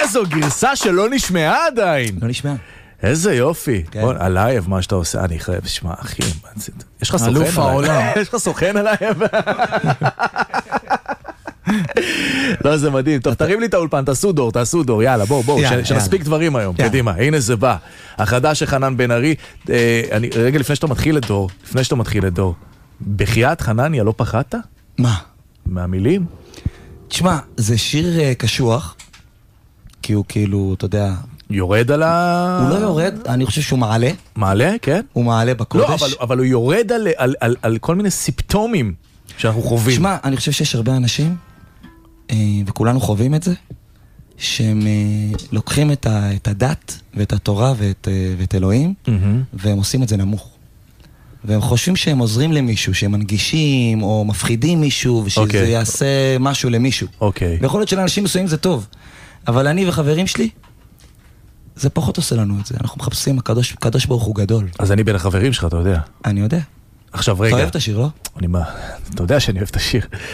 זו גרסה שלא נשמעה עדיין. לא נשמע. איזה יופי. בוא, הלייב, מה שאתה עושה, אני חייב, שמע, אחי, יש לך סוכן אלוף העולם. יש לך סוכן הלייב? לא, זה מדהים. טוב, תרים לי את האולפן, תעשו דור, יאללה, בואו, שנספיק דברים היום, קדימה, הנה זה בא. החדש של חנן בן ארי, רגע לפני שאתה מתחיל לדור, בחייאת חנניה, לא פחדת? מה? מהמילים? תשמע, זה שיר קשוח, כי הוא כאילו, אתה יודע... יורד על ה... הוא לא יורד, אני חושב שהוא מעלה. מעלה, כן? הוא מעלה בקודש. לא, אבל הוא יורד על כל מיני סימפטומים שאנחנו חווים. תשמע, אני חושב שיש הרבה אנשים, וכולנו חווים את זה, שהם לוקחים את הדת ואת התורה ואת אלוהים, והם עושים את זה נמוך. והם חושבים שהם עוזרים למישהו, שהם מנגישים או מפחידים מישהו, ושזה יעשה משהו למישהו. ויכול להיות שלאנשים מסוימים זה טוב. אבל אני וחברים שלי, זה פחות עושה לנו את זה. אנחנו מחפשים, הקדוש ברוך הוא גדול. אז אני בין החברים שלך, אתה יודע. אני יודע. עכשיו רגע. אתה אוהב את השיר, לא? אתה יודע שאני אוהב את השיר.